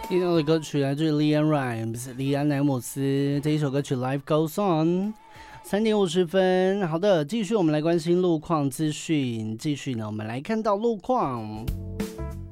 听到的歌曲来自 Leanne Rimes 李安莱姆斯，这一首歌曲 Life Goes On。3:50。好的，继续我们来关心路况资讯。继续呢，我们来看到路况。